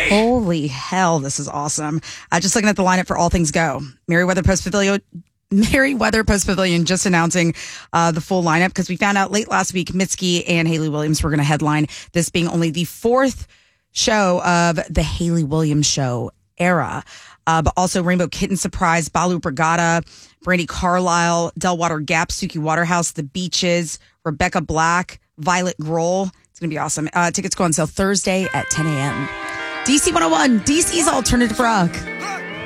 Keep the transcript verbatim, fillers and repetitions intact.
Holy hell, this is awesome. Uh, just looking at the lineup for All Things Go. Merriweather Post Pavilion. Merriweather Post Pavilion just announcing uh, the full lineup because we found out late last week Mitski and Haley Williams were going to headline, this being only the fourth show of the Haley Williams show era. Uh, but also Rainbow Kitten Surprise, Balu Brigada, Brandy Carlisle, Delwater Gap, Suki Waterhouse, The Beaches, Rebecca Black, Violet Grohl. It's going to be awesome. Uh, tickets go on sale Thursday at ten a.m. D C one oh one, D C's Alternative Rock.